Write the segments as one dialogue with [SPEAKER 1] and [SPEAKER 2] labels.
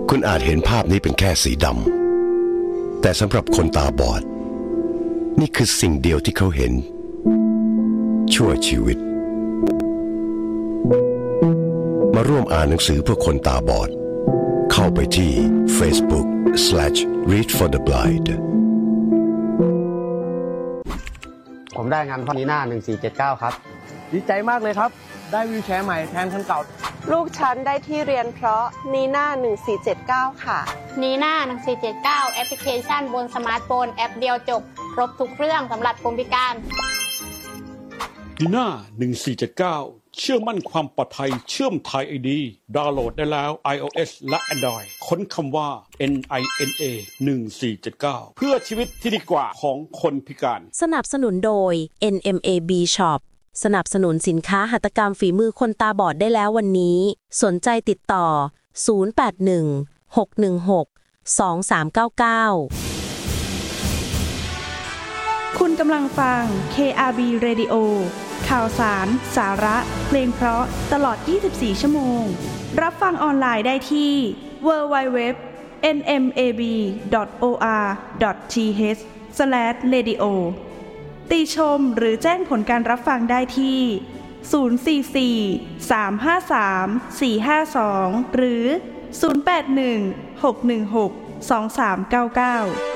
[SPEAKER 1] คุณอาจเห็นภาพนี้เป็นแค่สีดำแต่สำหรับคนตาบอดนี่คือสิ่งเดียวที่เขาเห็นชั่วชีวิตมาร่วมอ่านหนังสือเพื่อคนตาบอดเข้าไปที่ Facebook/readfortheblind
[SPEAKER 2] ผมได้งานพอนีน่า1479ครับ
[SPEAKER 3] ดีใจมากเลยครับได้วีลแชร์ใหม่แทนคันเก่า
[SPEAKER 4] ลูกฉันได้ที่เรียนเพราะนีน่า1479ค่ะ
[SPEAKER 5] นีน่า1479แอปพลิเคชันบนสมาร์ทโฟนแอปเดียวจบครบทุกเรื่องสำหรับคนพิการ
[SPEAKER 6] นีน่า1479เชื่อมั่นความปลอดภัยเชื่อมไทย ID ดาวน์โหลดได้แล้ว iOS และ Android ค้นคำว่า NINA 1479เพื่อชีวิตที่ดีกว่าของคนพิการ
[SPEAKER 7] สนับสนุนโดย NMAB Shop สนับสนุนสินค้าหัตถกรรมฝีมือคนตาบอดได้แล้ววันนี้สนใจติดต่อ081-616-2399
[SPEAKER 8] คุณกำลังฟัง KRB Radio ข่าวสาร สาระ เพลงเพราะตลอด 24 ชั่วโมงรับฟังออนไลน์ได้ที่ www.nmab.or.th/radio ติชมหรือแจ้งผลการรับฟังได้ที่044-353-452หรือ081-616-2399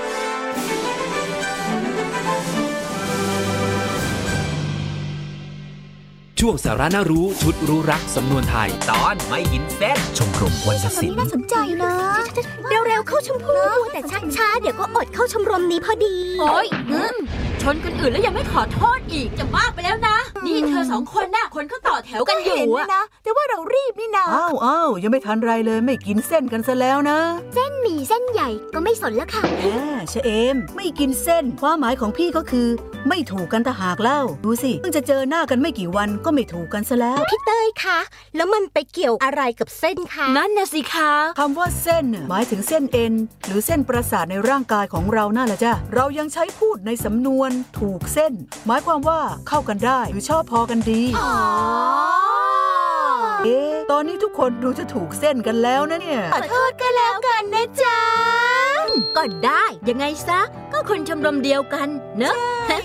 [SPEAKER 9] ช่วงสาระน่ารู้ชุดรู้รักสำนวนไทยตอนไม่กินเส้นชมรมวรรณศิลป์
[SPEAKER 10] น่าสนใจนะเร็วๆเข้าชมพูแต่ช้าๆเดี๋ยวก็อดเข้าชมรมนี้พอดี
[SPEAKER 11] โอ๊ยชนคนอื่นแล้วยังไม่ขอโทษอีกจะมากไปแล้วนะนี่เธอ2คนน่ะคนเขาต่อแถวกันอยู่
[SPEAKER 10] นะแต่ว่าเรารีบนี่นะ
[SPEAKER 12] อ้าวยังไม่ทันไรเลยไม่กินเส้นกันซะแล้วนะ
[SPEAKER 10] เส้นหมี่เส้นใหญ่ก็ไม่สนแล้วค่ะ
[SPEAKER 12] เชเอมไม่กินเส้นความหมายของพี่ก็คือไม่ถูกกันต่างหากเล่าดูสิเพิ่งจะเจอหน้ากันไม่กี่วันก็ไม่ถูกกันซะแล้ว
[SPEAKER 10] พี่เต้ยคะแล้วมันไปเกี่ยวอะไรกับเส้นคะ
[SPEAKER 11] นั่นน่ะสิคะ
[SPEAKER 12] คำว่าเส้นหมายถึงเส้นเอ็นหรือเส้นประสาทในร่างกายของเราน่าละจ้ะเรายังใช้พูดในสำนวนถูกเส้นหมายความว่าเข้ากันได้หรือชอบพอกันดีตอนนี้ทุกคนดูจะถูกเส้นกันแล้วนะเนี่ย
[SPEAKER 10] ขอโทษกันแล้วกันนะจ๊ะ
[SPEAKER 11] ก็ได้ยังไงซะก็คนชมรมเดียวกันเนอะ